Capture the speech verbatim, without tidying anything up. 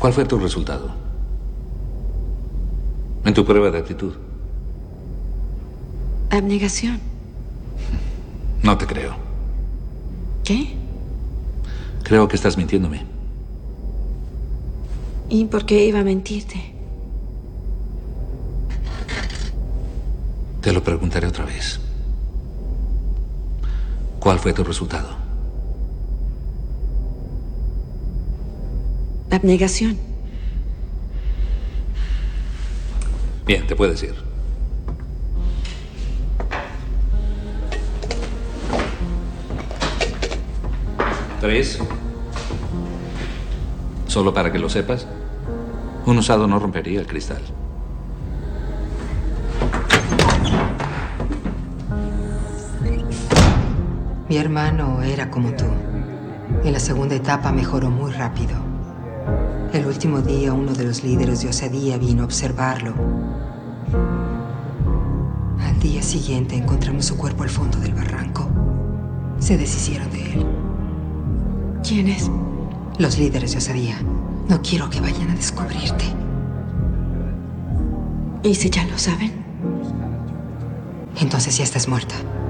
¿Cuál fue tu resultado? En tu prueba de actitud. Abnegación. No te creo. ¿Qué? Creo que estás mintiéndome. ¿Y por qué iba a mentirte? Te lo preguntaré otra vez. ¿Cuál fue tu resultado? Abnegación. Bien, te puedes ir. Tres. Solo para que lo sepas, un usado no rompería el cristal. Mi hermano era como tú. En la segunda etapa mejoró muy rápido. El último día, uno de los líderes de Osadía vino a observarlo. Al día siguiente encontramos su cuerpo al fondo del barranco. Se deshicieron de él. ¿Quién es? Los líderes de Osadía. No quiero que vayan a descubrirte. ¿Y si ya lo saben? Entonces ya estás muerta.